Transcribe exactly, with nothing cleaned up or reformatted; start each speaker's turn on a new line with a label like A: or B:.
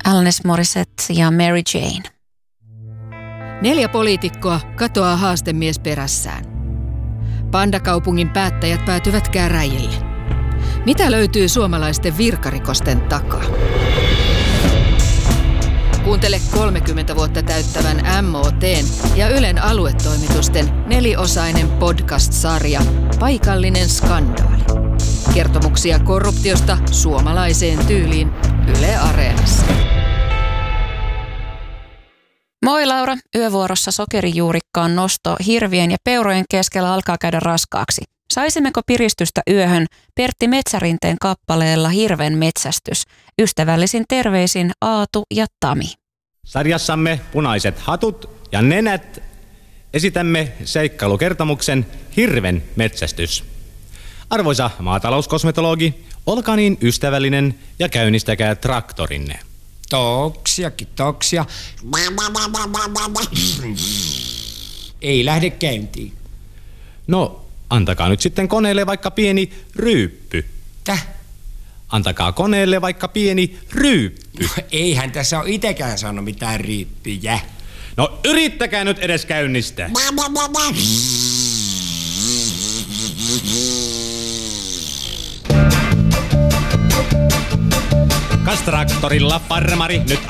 A: Alanis Morissette ja Mary Jane.
B: Neljä poliitikkoa katoaa haastemies perässään. Pandakaupungin päättäjät päätyvät käräjille. Mitä löytyy suomalaisten virkarikosten takaa? Kuuntele kolmekymmentä vuotta täyttävän M O T:n ja Ylen aluetoimitusten neliosainen podcast-sarja Paikallinen skandaali. Kertomuksia korruptiosta suomalaiseen tyyliin Yle Areenassa.
A: Moi Laura, yövuorossa sokerijuurikkaan nosto hirvien ja peurojen keskellä alkaa käydä raskaaksi. Saisimmeko piristystä yöhön Pertti Metsärinteen kappaleella Hirven metsästys? Ystävällisin terveisin Aatu ja Tami.
C: Sarjassamme Punaiset hatut ja nenät esitämme seikkailukertomuksen Hirven metsästys. Arvoisa maatalouskosmetologi, olkaa niin ystävällinen ja käynnistäkää traktorinne.
D: Toksia, kitoksia. Ei lähde käyntiin.
C: No, antakaa nyt sitten koneelle vaikka pieni ryyppy.
D: Täh?
C: Antakaa koneelle vaikka pieni ryyppy.
D: No, eihän tässä ole itekään saanut mitään ryyppyjä.
C: No yrittäkää nyt edes käynnistää. Kas traktorilla farmari nyt